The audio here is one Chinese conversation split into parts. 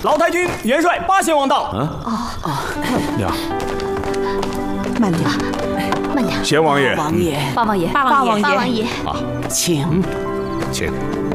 老太君元帅八贤王到。 娘， 慢点， 慢点。 贤王爷， 王爷， 八王爷， 八王爷， 啊， 请。 请。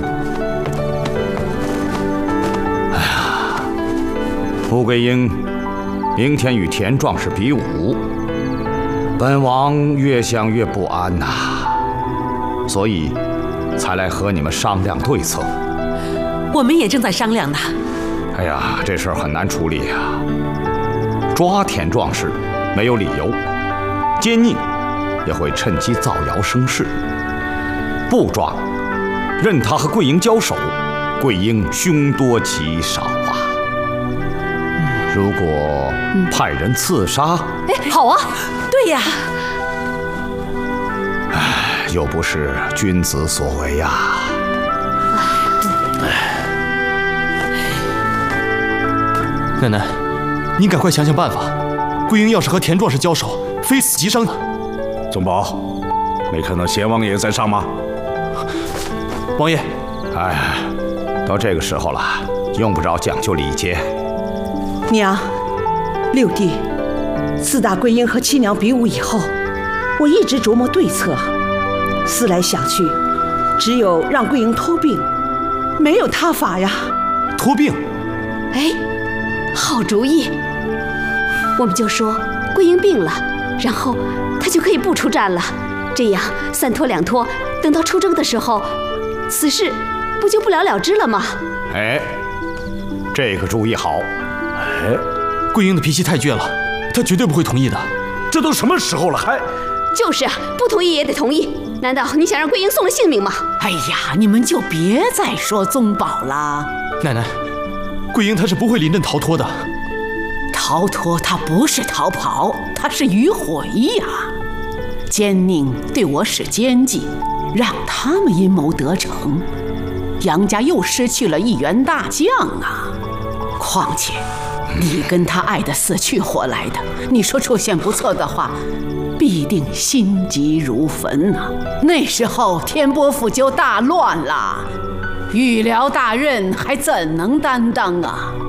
哎呀，穆桂英明天与田壮士比武，本王越想越不安呐，所以才来和你们商量对策。 我们也正在商量呢。 哎呀，这事儿很难处理呀。抓田壮士没有理由，奸佞也会趁机造谣生事；不抓，任他和桂英交手，桂英凶多吉少啊。如果派人刺杀， 哎，好啊， 对呀。 唉，又不是君子所为呀。 奶奶，您赶快想想办法。桂英要是和田壮士交手，非死即伤的。 宗保，没看到贤王爷在上吗？ 王爷， 哎，到这个时候了，用不着讲究礼节。 娘，六弟，自打桂英和七娘比武以后，我一直琢磨对策，思来想去，只有让桂英脱病，没有他法呀。 脱病？ 哎，好主意！我们就说桂英病了，然后她就可以不出战了，这样三拖两拖，等到出征的时候，此事不就不了了之了吗？ 哎，这个主意好。 哎，桂英的脾气太倔了，她绝对不会同意的。 这都什么时候了，还…… 就是啊，不同意也得同意。难道你想让桂英送了性命吗？ 哎呀，你们就别再说宗保了。 奶奶，桂英她是不会临阵逃脱的。 逃脱她不是逃跑，她是迂回呀。奸佞对我使奸计，让他们阴谋得逞，杨家又失去了一员大将啊。况且你跟他爱得死去活来的，你说出现不测的话，必定心急如焚啊。那时候天波府就大乱了，御辽大任还怎能担当啊？